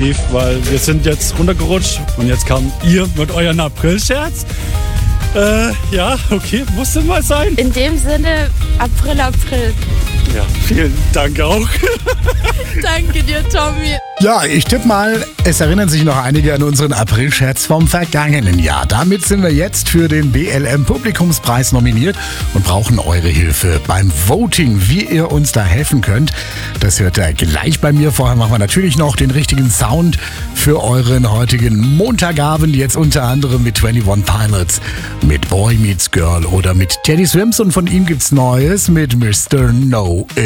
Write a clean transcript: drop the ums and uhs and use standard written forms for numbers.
lief, weil wir sind jetzt runtergerutscht und jetzt kam ihr mit euren April-Scherz. Ja, okay, musste mal sein. In dem Sinne, April. Ja, vielen Dank auch. Danke dir, Tommy. Ja, ich tippe mal, es erinnern sich noch einige an unseren April-Scherz vom vergangenen Jahr. Damit sind wir jetzt für den BLM Publikumspreis nominiert und brauchen eure Hilfe beim Voting, wie ihr uns da helfen könnt. Das hört ihr gleich bei mir. Vorher machen wir natürlich noch den richtigen Sound für euren heutigen Montagabend. Jetzt unter anderem mit 21 Pilots, mit Boy Meets Girl oder mit Teddy Swims. Und von ihm gibt's Neues mit Mr. No